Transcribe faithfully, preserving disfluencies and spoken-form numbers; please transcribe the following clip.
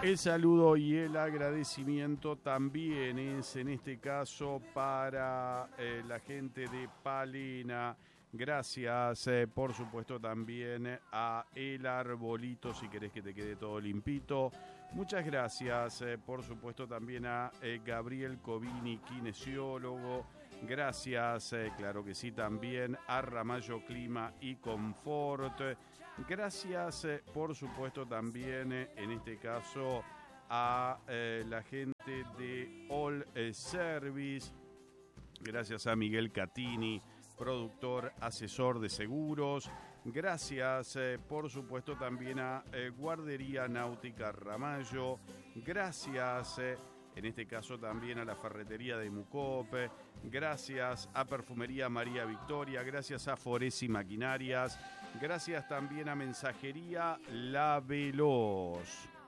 El saludo y el agradecimiento también es en este caso para eh, la gente de Palena. Gracias, eh, por supuesto, también a El Arbolito, si querés que te quede todo limpito. Muchas gracias, eh, por supuesto, también a eh, Gabriel Covini, kinesiólogo. Gracias, eh, claro que sí, también a Ramallo Clima y Confort. Gracias, eh, por supuesto, también, eh, en este caso, a eh, la gente de All Service. Gracias a Miguel Catini, productor, asesor de seguros. Gracias, eh, por supuesto, también a eh, Guardería Náutica Ramallo. Gracias, eh, en este caso también a la Ferretería de Mucope. Gracias a Perfumería María Victoria. Gracias a Foresi Maquinarias. Gracias también a Mensajería La Veloz.